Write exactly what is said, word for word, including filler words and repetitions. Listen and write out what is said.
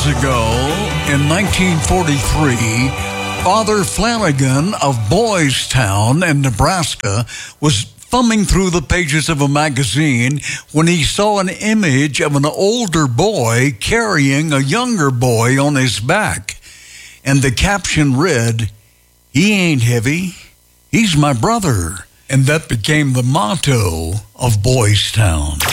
years ago, in nineteen forty-three, Father Flanagan of Boys Town in Nebraska was thumbing through the pages of a magazine when he saw an image of an older boy carrying a younger boy on his back. And the caption read, "He ain't heavy, he's my brother." And that became the motto of Boys Town.